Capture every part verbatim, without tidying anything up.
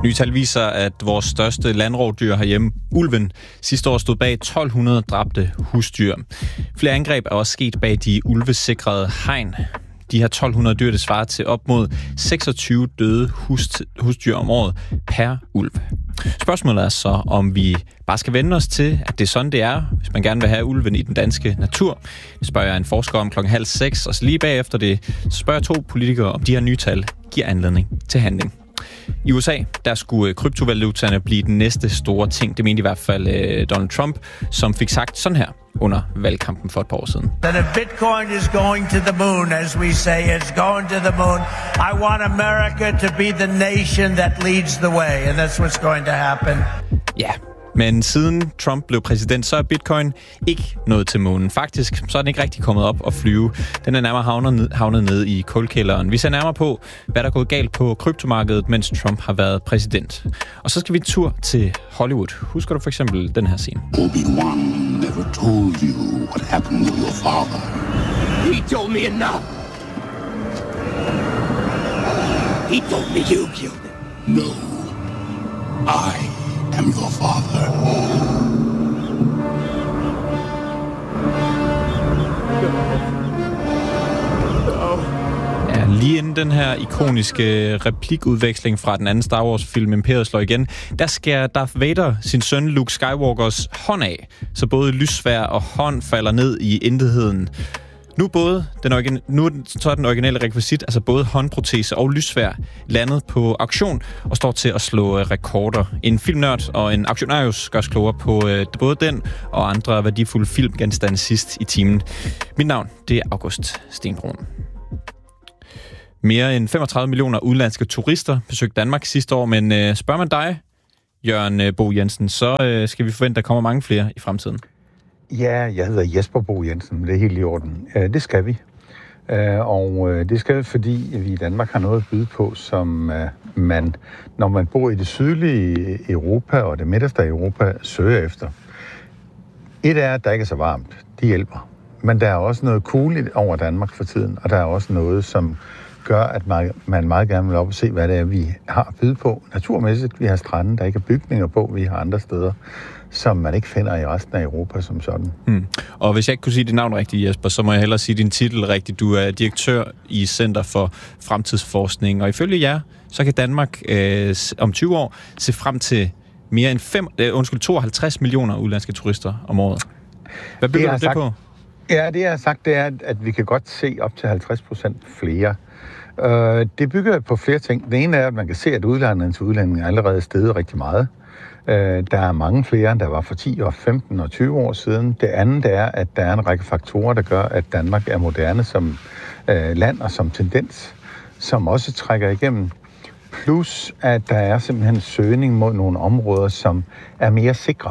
Nye tal viser, at vores største landrovdyr herhjemme, ulven, sidste år stod bag tolv hundrede dræbte husdyr. Flere angreb er også sket bag de ulvesikrede hegn. De her tolv hundrede dyr, det svarer til op mod seksogtyve døde hus- husdyr om året per ulv. Spørgsmålet er så, om vi bare skal vende os til, at det er sådan, det er, hvis man gerne vil have ulven i den danske natur. Det spørger jeg en forsker om klokken halv seks, og så lige bagefter det spørger to politikere, om de her nye tal giver anledning til handling. I U S A, der skulle kryptovalutaerne blive den næste store ting. Det mente i hvert fald øh, Donald Trump, som fik sagt sådan her under valgkampen for et par år siden. That if Bitcoin is going to the moon, as we say, it's going to the moon. I want America to be the nation that leads the way, and that's what's going to happen. Ja, men siden Trump blev præsident, så er bitcoin ikke nået til månen. Faktisk så er den ikke rigtig kommet op og flyve. Den er nærmere havnet ned, havnet ned i kulkælderen. Vi ser nærmere på, hvad der er gået galt på kryptomarkedet, mens Trump har været præsident. Og så skal vi tur til Hollywood. Husker du for eksempel den her scene? Obi-Wan never told you what happened to your father. He told me enough. He told me you killed him. No. I am your father. Ja, lige inden den her ikoniske replikudveksling fra den anden Star Wars-film Imperiet slår igen, der skærer Darth Vader sin søn Luke Skywalkers hånd af, så både lyssværd og hånd falder ned i intetheden. Nu, både den origin- nu så er den originale rekvisit, altså både håndprotese og lyssværd, landet på auktion og står til at slå øh, rekorder. En filmnørd og en auktionarius gør os klogere på øh, både den og andre værdifulde filmgenstande sidst i timen. Mit navn, det er August Stenbrun. Mere end femogtredive millioner udenlandske turister besøgte Danmark sidste år, men øh, spørger man dig, Jørgen øh, Bo Jensen, så øh, skal vi forvente, at der kommer mange flere i fremtiden. Ja, jeg hedder Jesper Bo Jensen, det er helt i orden. Det skal vi. Og det skal vi, fordi vi i Danmark har noget at byde på, som man, når man bor i det sydlige Europa og det midterste af Europa, søger efter. Et er, at der ikke er så varmt. Det hjælper. Men der er også noget cool over Danmark for tiden, og der er også noget, som gør, at man meget gerne vil op og se, hvad det er, vi har at byde på. Naturmæssigt, vi har strande, der ikke er bygninger på, vi har andre steder, som man ikke finder i resten af Europa som sådan. Hmm. Og hvis jeg ikke kunne sige dit navn rigtigt, Jesper, så må jeg hellere sige din titel rigtigt. Du er direktør i Center for Fremtidsforskning, og ifølge jer, så kan Danmark øh, om tyve år se frem til mere end fem, øh, undskyld, tooghalvtreds millioner udenlandske turister om året. Hvad bygger du det sagt, på? Ja, det jeg har sagt, det er, at vi kan godt se op til halvtreds procent flere. Uh, det bygger på flere ting. Det ene er, at man kan se, at udlandene til udlændinge allerede er steget rigtig meget. Uh, der er mange flere, end der var for ti, og femten og tyve år siden. Det andet er, at der er en række faktorer, der gør, at Danmark er moderne som uh, land og som tendens, som også trækker igennem. Plus, at der er simpelthen søgning mod nogle områder, som er mere sikre.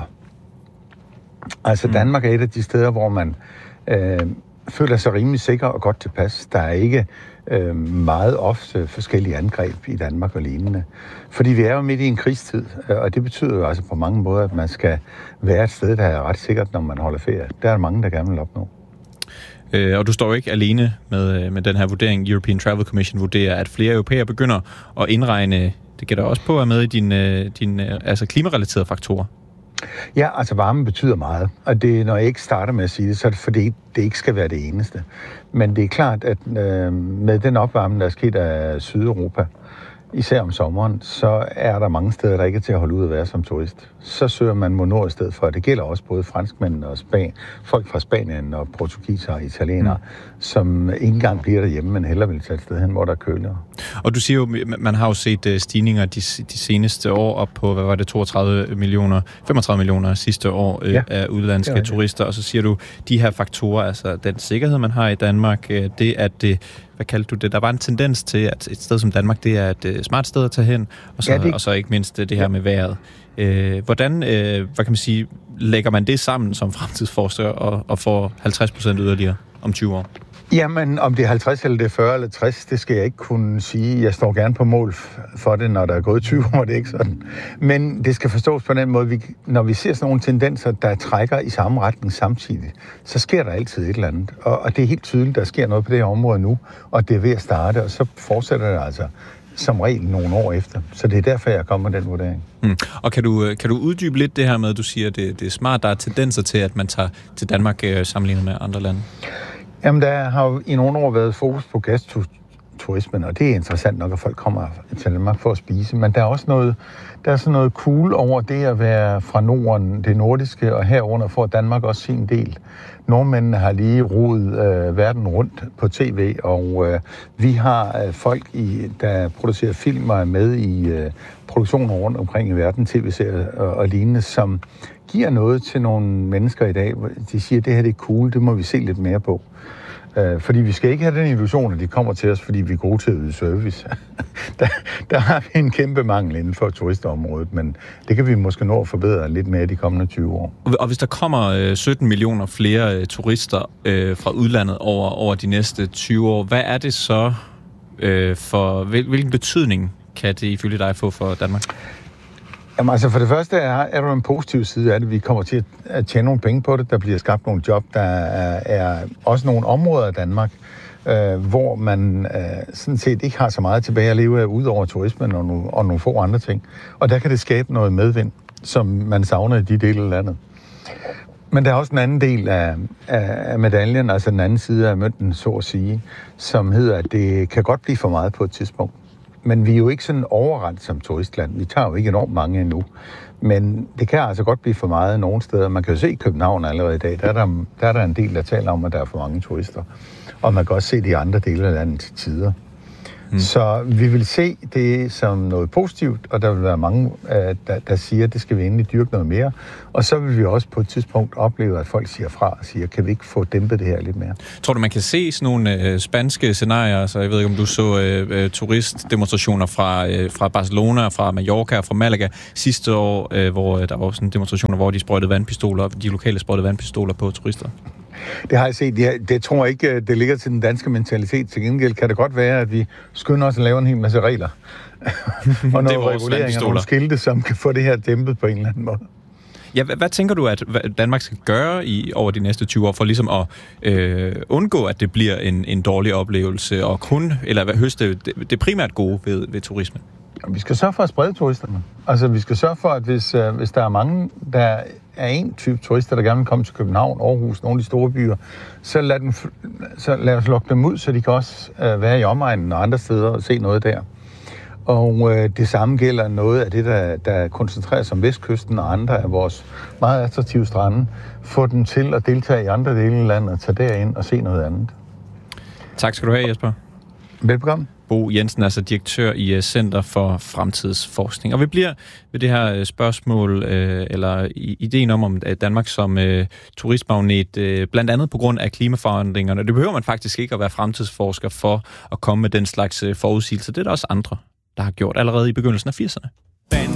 Altså Danmark er et af de steder, hvor man øh, føler sig rimelig sikker og godt tilpas. Der er ikke øh, meget ofte forskellige angreb i Danmark og lignende. Fordi vi er jo midt i en krigstid, og det betyder jo altså på mange måder, at man skal være et sted, der er ret sikkert, når man holder ferie. Der er mange, der gerne vil opnå. Øh, og du står jo ikke alene med, med den her vurdering. European Travel Commission vurderer, at flere europæere begynder at indregne, det gælder også på at med i dine, dine altså klimarelaterede faktorer. Ja, altså varme betyder meget, og det, når jeg ikke starter med at sige det, så er det fordi, det ikke skal være det eneste. Men det er klart, at øh, med den opvarmning, der er sket af Sydeuropa, især om sommeren, så er der mange steder, der ikke er til at holde ud at være som turist. Så søger man mod nord i stedet for. Det gælder også både franskmænd og Span, folk fra Spanien og portugiser og italienere, mm. som ikke engang bliver derhjemme, men hellere vil tage et sted hen, hvor der er køligere. Og du siger jo, man har jo set stigninger de, de seneste år op på, hvad var det, toogtredive millioner, femogtredive millioner sidste år øh, ja. af udlandske ja, turister, og så siger du, de her faktorer, altså den sikkerhed, man har i Danmark, det at det, hvad kaldte du det, der var en tendens til, at et sted som Danmark, det er et smart sted at tage hen, og så, ja, det... og så ikke mindst det her ja. med vejret. Øh, hvordan, øh, hvad kan man sige, lægger man det sammen som fremtidsforsker og, og får halvtreds procent yderligere om tyve år? Jamen, om det er halvtreds eller det er fyrre eller tres, det skal jeg ikke kunne sige. Jeg står gerne på mål for det, når der er gået tyve år, det er ikke sådan. Men det skal forstås på den måde, vi, når vi ser sådan nogle tendenser, der trækker i samme retning samtidig, så sker der altid et eller andet. Og, og det er helt tydeligt, der sker noget på det her område nu, og det er ved at starte, og så fortsætter det altså som regel nogle år efter. Så det er derfor, jeg kommer med den vurdering. Mm. Og kan du, kan du uddybe lidt det her med, at du siger, at det, det er smart, der er tendenser til, at man tager til Danmark øh, sammenlignet med andre lande? Jamen, der har jo i nogle år været fokus på gasturismen, og det er interessant nok, at folk kommer til Danmark for at spise. Men der er også noget, der er sådan noget cool over det at være fra Norden, det nordiske, og herunder får Danmark også sin del. Nordmændene har lige rodet øh, verden rundt på tv, og øh, vi har øh, folk, i, der producerer film og er med i øh, produktioner rundt omkring i verden, tv-serier og, og lignende, som giver noget til nogle mennesker i dag. De siger, at det her det er cool, det må vi se lidt mere på. Øh, fordi vi skal ikke have den illusion, at de kommer til os, fordi vi er gode til at yde service. der, der har vi en kæmpe mangel inden for turistområdet, men det kan vi måske nå at forbedre lidt mere de kommende tyve år. Og hvis der kommer øh, sytten millioner flere øh, turister øh, fra udlandet over, over de næste tyve år, hvad er det så øh, for, hvil, hvilken betydning kan det ifølge dig få for Danmark? Jamen altså for det første er, er der en positiv side af det. Vi kommer til at tjene nogle penge på det. Der bliver skabt nogle job. Der er, er også nogle områder af Danmark, øh, hvor man øh, sådan set ikke har så meget tilbage at leve af, ud over turismen og nogle, og nogle få andre ting. Og der kan det skabe noget medvind, som man savner i de dele af landet. Men der er også en anden del af, af, af medaljen, altså den anden side af mønten, så at sige, som hedder, at det kan godt blive for meget på et tidspunkt. Men vi er jo ikke sådan overrendt som turistland. Vi tager jo ikke enormt mange endnu. Men det kan altså godt blive for meget nogle steder. Man kan jo se i København allerede i dag, der er der, der er der en del, der taler om, at der er for mange turister. Og man kan også se de andre dele af landet til tider. Mm. Så vi vil se det som noget positivt, og der vil være mange, der, der siger, at det skal vi endelig dyrke noget mere. Og så vil vi også på et tidspunkt opleve, at folk siger fra og siger, kan vi ikke få dæmpet det her lidt mere? Tror du, man kan se sådan nogle øh, spanske scenarier? Så jeg ved ikke, om du så øh, turistdemonstrationer fra, øh, fra Barcelona, fra Mallorca og fra Malaga sidste år, øh, hvor øh, der var sådan demonstrationer, hvor de sprøjtede vandpistoler, de lokale sprøjtede vandpistoler på turister. Det har jeg set. Det, det tror jeg ikke, det ligger til den danske mentalitet. Til gengæld kan det godt være, at vi skynder os at lave en hel masse regler. og nogle reguleringer, nogle skilte, som kan få det her dæmpet på en eller anden måde. Ja, hvad, hvad tænker du, at Danmark skal gøre i over de næste tyve år, for ligesom at øh, undgå, at det bliver en, en dårlig oplevelse, og kun, eller høste det, det primært gode ved, ved turisme? Vi skal sørge for at sprede turisterne. Altså, vi skal sørge for, at hvis, øh, hvis der er mange, der er en type turister, der gerne vil komme til København, Aarhus, nogle af de store byer, så lad, dem, så lad os lokke dem ud, så de kan også øh, være i omegnen og andre steder og se noget der. Og øh, det samme gælder noget af det, der, der koncentrerer sig om Vestkysten og andre af vores meget attraktive strande. Få dem til at deltage i andre dele af landet og tage derind og se noget andet. Tak skal du have, Jesper. Velbekomme. Bo Jensen, altså direktør i Center for Fremtidsforskning. Og vi bliver ved det her spørgsmål, øh, eller ideen om, om Danmark som øh, turistmagnet, øh, blandt andet på grund af klimaforandringerne. Det behøver man faktisk ikke at være fremtidsforsker for at komme med den slags øh, forudsigelser. Det er der også andre, der har gjort allerede i begyndelsen af firserne.